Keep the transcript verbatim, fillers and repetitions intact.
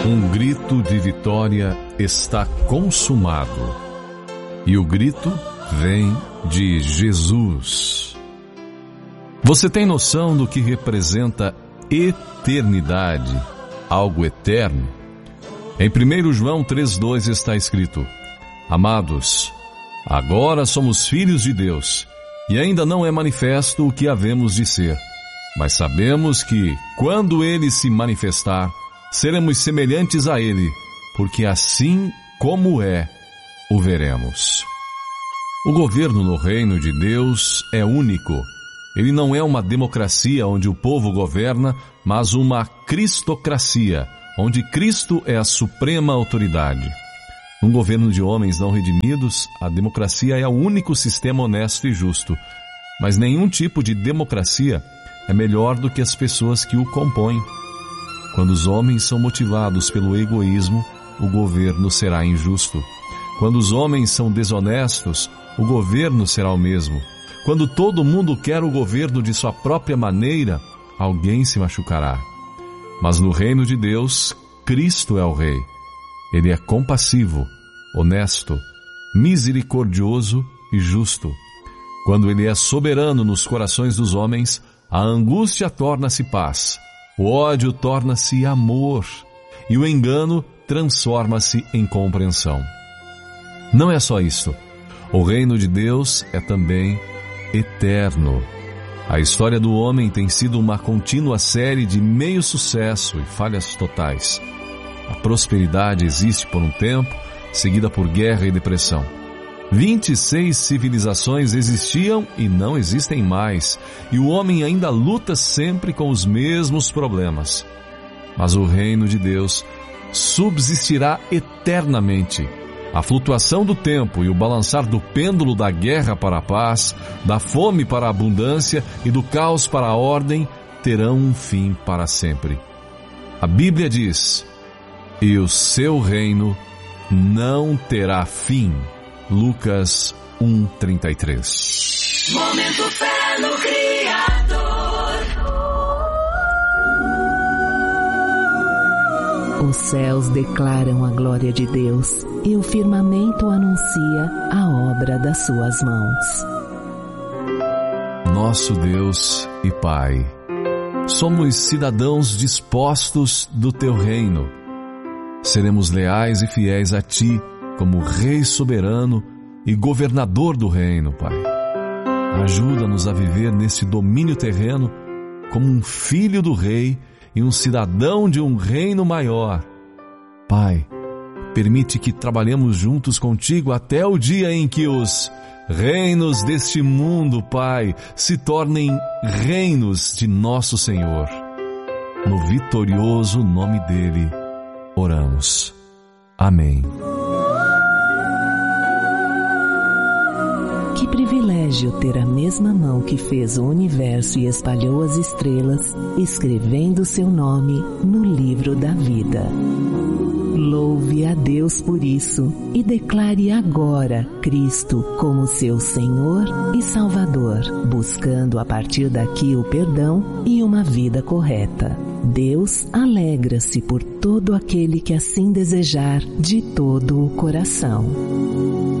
Um grito de vitória está consumado. E o grito vem de Jesus. Você tem noção do que representa eternidade, algo eterno? Em primeiro João três dois está escrito: Amados, agora somos filhos de Deus, e ainda não é manifesto o que havemos de ser. Mas sabemos que, quando Ele se manifestar, seremos semelhantes a Ele, porque assim como é, o veremos. O governo no reino de Deus é único. Ele não é uma democracia onde o povo governa, mas uma cristocracia, onde Cristo é a suprema autoridade. Num governo de homens não redimidos, a democracia é o único sistema honesto e justo. Mas nenhum tipo de democracia é melhor do que as pessoas que o compõem. Quando os homens são motivados pelo egoísmo, o governo será injusto. Quando os homens são desonestos, o governo será o mesmo. Quando todo mundo quer o governo de sua própria maneira, alguém se machucará. Mas no reino de Deus, Cristo é o Rei. Ele é compassivo, honesto, misericordioso e justo. Quando Ele é soberano nos corações dos homens, a angústia torna-se paz, o ódio torna-se amor e o engano transforma-se em compreensão. Não é só isso. O reino de Deus é também eterno. A história do homem tem sido uma contínua série de meio sucesso e falhas totais. A prosperidade existe por um tempo, seguida por guerra e depressão. vinte e seis civilizações existiam e não existem mais, e o homem ainda luta sempre com os mesmos problemas. Mas o reino de Deus subsistirá eternamente. A flutuação do tempo e o balançar do pêndulo da guerra para a paz, da fome para a abundância e do caos para a ordem terão um fim para sempre. A Bíblia diz: e o seu reino não terá fim. Lucas um, trinta e três. Momento Fé no Criador. Os céus declaram a glória de Deus e o firmamento anuncia a obra das suas mãos. Nosso Deus e Pai, somos cidadãos dispostos do Teu reino. Seremos leais e fiéis a Ti, como Rei soberano e governador do reino, Pai. Ajuda-nos a viver neste domínio terreno como um filho do Rei e um cidadão de um reino maior. Pai, permite que trabalhemos juntos contigo até o dia em que os reinos deste mundo, Pai, se tornem reinos de nosso Senhor. No vitorioso nome dele, oramos. Amém. Que privilégio ter a mesma mão que fez o universo e espalhou as estrelas, escrevendo seu nome no livro da vida. Louve a Deus por isso e declare agora Cristo como seu Senhor e Salvador, buscando a partir daqui o perdão e uma vida correta. Deus alegra-se por todo aquele que assim desejar de todo o coração.